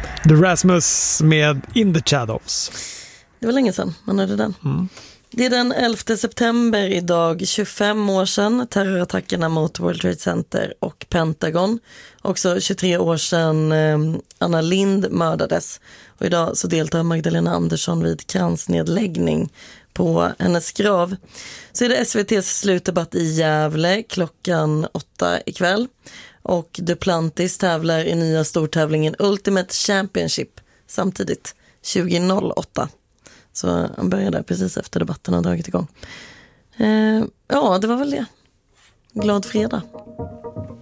The Rasmus med In the Shadows. Det var länge sedan man hörde den. Det är den 11 september idag, 25 år sedan, terrorattackerna mot World Trade Center och Pentagon. Också 23 år sedan Anna Lindh mördades. Och idag så deltar Magdalena Andersson vid kransnedläggning på hennes grav. Så är det SVT:s slutdebatt i Gävle klockan 8 ikväll. Och Duplantis tävlar i nya stortävlingen Ultimate Championship samtidigt 2008. Så han började precis efter debatten har dragit igång. Ja, det var väl det. Glad fredag.